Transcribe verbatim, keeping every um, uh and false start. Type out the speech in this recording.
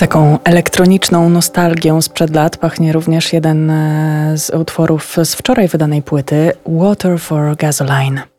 Taką elektroniczną nostalgią sprzed lat pachnie również jeden z utworów z wczoraj wydanej płyty Water for Gasoline.